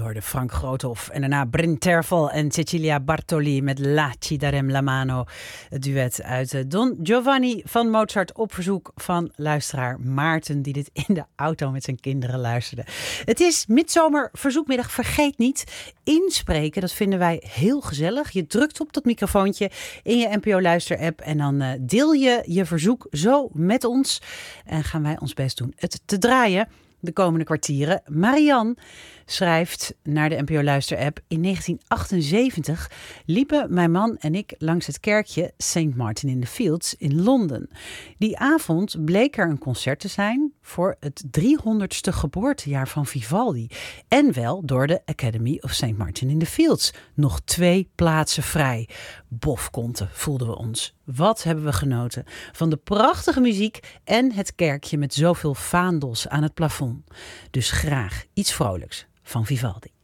hoorde Frank Groothoff en daarna Bryn Terfel en Cecilia Bartoli met La Ci darem la mano. Het duet uit Don Giovanni van Mozart op verzoek van luisteraar Maarten, die dit in de auto met zijn kinderen luisterde. Het is midzomer verzoekmiddag. Vergeet niet, inspreken, dat vinden wij heel gezellig. Je drukt op dat microfoontje in je NPO Luister app en dan deel je je verzoek zo met ons. En gaan wij ons best doen het te draaien de komende kwartieren. Marianne schrijft naar de NPO Luister app: in 1978 liepen mijn man en ik langs het kerkje St. Martin in the Fields in Londen. Die avond bleek er een concert te zijn voor het 300ste geboortejaar van Vivaldi. En wel door de Academy of St. Martin in the Fields. Nog 2 plaatsen vrij. Bofkonten voelden we ons. Wat hebben we genoten van de prachtige muziek en het kerkje met zoveel vaandels aan het plafond. Dus graag iets vrolijks van Vivaldi.